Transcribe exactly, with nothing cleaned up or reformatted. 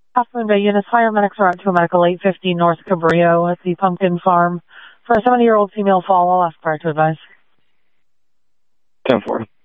Afternoon Bay Units, paramedics are out to a medical eight fifty North Cabrillo at the Pumpkin Farm for a seventy-year-old female fall. I'll ask prior to advise. ten four.